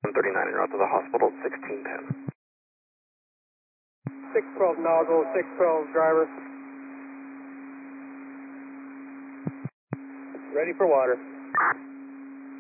139 en route to the hospital at 1610. 612 nozzle, 612 driver. Ready for water.